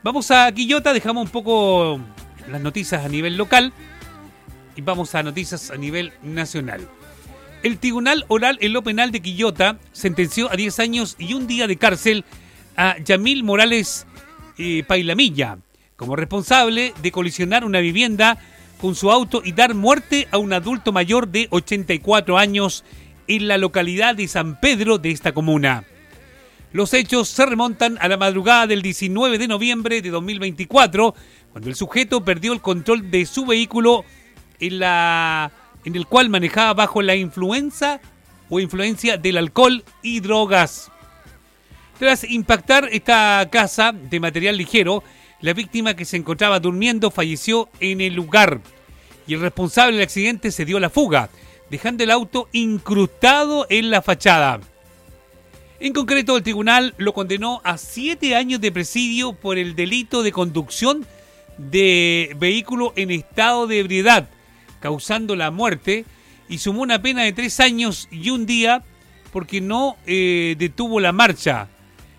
Vamos a Quillota, dejamos un poco las noticias a nivel local y vamos a noticias a nivel nacional. El Tribunal Oral en lo Penal de Quillota sentenció a 10 años y un día de cárcel a Yamil Morales Pailamilla como responsable de colisionar una vivienda con su auto y dar muerte a un adulto mayor de 84 años en la localidad de San Pedro de esta comuna. Los hechos se remontan a la madrugada del 19 de noviembre de 2024, cuando el sujeto perdió el control de su vehículo en el cual manejaba bajo la influencia del alcohol y drogas. Tras impactar esta casa de material ligero, la víctima, que se encontraba durmiendo, falleció en el lugar y el responsable del accidente se dio a la fuga, dejando el auto incrustado en la fachada. En concreto, el tribunal lo condenó a 7 años de presidio por el delito de conducción de vehículo en estado de ebriedad, causando la muerte, y sumó una pena de 3 años y un día porque no detuvo la marcha,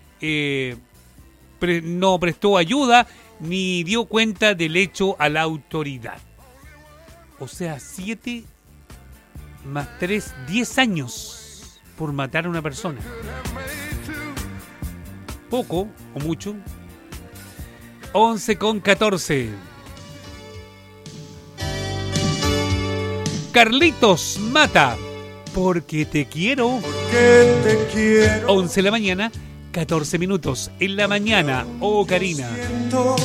no prestó ayuda ni dio cuenta del hecho a la autoridad. O sea, 7 más 3, 10 años por matar a una persona. Poco o mucho. 11:14. Carlitos Mata, porque te quiero. Porque te quiero. 11 de la mañana, 14 minutos. En la mañana, Karina.